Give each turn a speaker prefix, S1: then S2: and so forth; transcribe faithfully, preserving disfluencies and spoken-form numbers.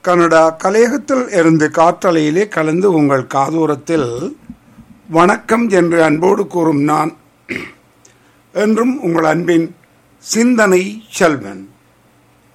S1: Canada கலையகத்தில் இருந்து காற்றலையிலே கலந்து உங்கள் காதோரத்தில் வணக்கம் என்று அன்போடு கூறும் நான் என்றும் உங்கள் அன்பின் சிந்தனை செல்வன்.